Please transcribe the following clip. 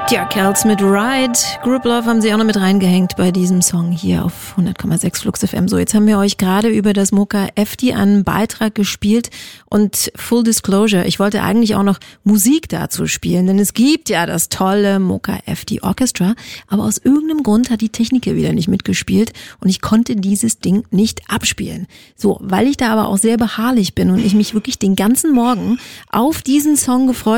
Tja, Kerls mit Ride. Group Love haben sie auch noch mit reingehängt bei diesem Song hier auf 100,6 Flux FM. So, jetzt haben wir euch gerade über das Mocha Efti einen Beitrag gespielt und Full Disclosure, ich wollte eigentlich auch noch Musik dazu spielen, denn es gibt ja das tolle Mocha Efti Orchestra, aber aus irgendeinem Grund hat die Technik hier wieder nicht mitgespielt und ich konnte dieses Ding nicht abspielen. So, weil ich da aber auch sehr beharrlich bin und ich mich wirklich den ganzen Morgen auf diesen Song gefreut